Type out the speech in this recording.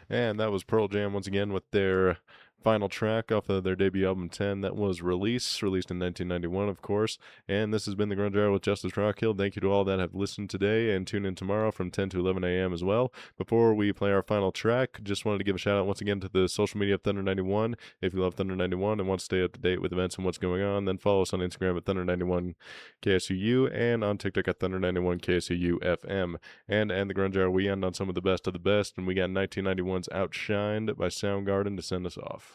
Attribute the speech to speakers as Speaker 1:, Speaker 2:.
Speaker 1: And that was Pearl Jam once again with their final track off of their debut album 10. That was released in 1991, of course. And this has been the Grunge Hour with Justice Rockhill. Thank you to all that have listened today, and tune in tomorrow from 10 to 11 a.m. as well. Before we play our final track, just wanted to give a shout out once again to the social media of Thunder 91. If you love Thunder 91 and want to stay up to date with events and what's going on, then follow us on Instagram at Thunder 91 KSUU and on TikTok at Thunder 91 KSUU FM. And the Grunge Hour, we end on some of the best, and we got 1991's Outshined by Soundgarden to send us off.